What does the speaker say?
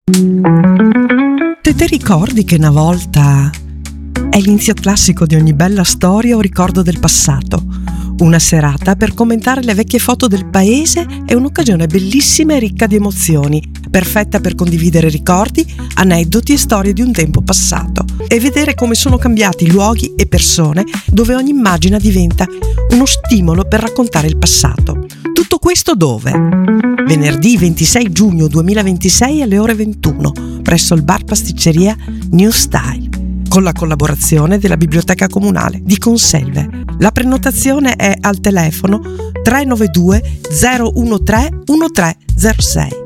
Te ricordi che una volta è l'inizio classico di ogni bella storia o ricordo del passato? Una serata per commentare le vecchie foto del paese è un'occasione bellissima e ricca di emozioni, perfetta per condividere ricordi, aneddoti e storie di un tempo passato e vedere come sono cambiati luoghi e persone, dove ogni immagine diventa uno stimolo per raccontare il passato. Tutto questo dove? Venerdì 26 giugno 2026 alle ore 21 presso il bar pasticceria New Style, con la collaborazione della Biblioteca Comunale di Conselve. La prenotazione è al telefono 392 013 1306.